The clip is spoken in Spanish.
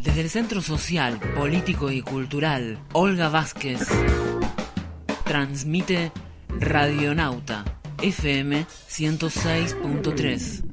Desde el Centro Social, Político y Cultural Olga Vázquez transmite Radionauta FM 106.3.